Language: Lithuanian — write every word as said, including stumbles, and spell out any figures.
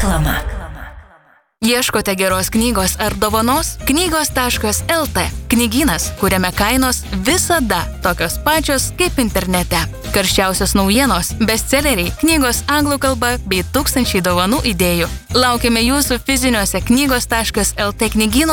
Reklama. Ieškote geros knygos ar dovanos? knygos taškas el tė. Knygynas, kuriame kainos visada tokios pačios kaip internete. Karščiausios naujienos, bestselleriai, knygos anglų kalba bei tūkstančiai dovanų idėjų. Laukiame jūsų fiziniuose knygos taškas el tė knygyno